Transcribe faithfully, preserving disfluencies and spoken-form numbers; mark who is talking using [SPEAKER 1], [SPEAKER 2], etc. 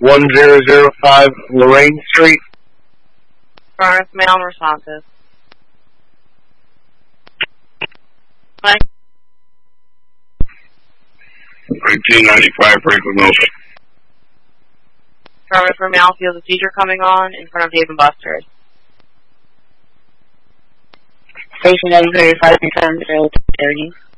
[SPEAKER 1] one zero zero five Lorraine Street.
[SPEAKER 2] Affirmative, male and responsive. Mike?
[SPEAKER 1] nineteen ninety-five Franklin Mills.
[SPEAKER 2] Affirmative for male, feels a seizure coming on in front of Dave and Buster's.
[SPEAKER 3] Station ninety-five, seven zero thirty.